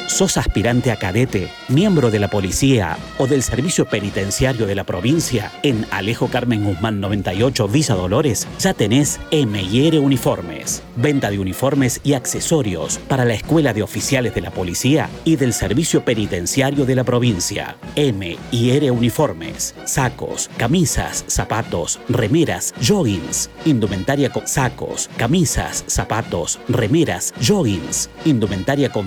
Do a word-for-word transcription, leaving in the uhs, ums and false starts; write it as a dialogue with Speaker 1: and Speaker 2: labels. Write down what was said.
Speaker 1: ¿Sos aspirante a cadete, miembro de la policía o del servicio penitenciario de la provincia? En Alejo Carmen Guzmán noventa y ocho, Villa Dolores, ya tenés M y R Uniformes. Venta de uniformes y accesorios para la Escuela de Oficiales de la Policía y del Servicio Penitenciario de la provincia. M y R Uniformes. Sacos, camisas, zapatos, remeras, joggings. Indumentaria con sacos, camisas, zapatos, remeras, joggings. Indumentaria con